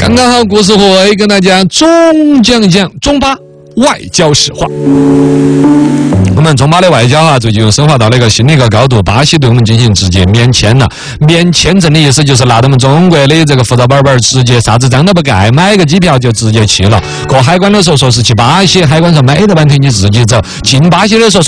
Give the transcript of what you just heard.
刚刚好，故事会跟大家总讲一讲中巴外交史话。我们中巴的外交啊，最近又升华到了一个新的一个高度。巴西对我们进行直接免签了，免签证的意思就是拿我们中国的这个护照本本，直接啥子章都不盖，买个机票就直接去了。过海关的时候说是去巴西，海关说没得半天你自己走。进巴西的时候说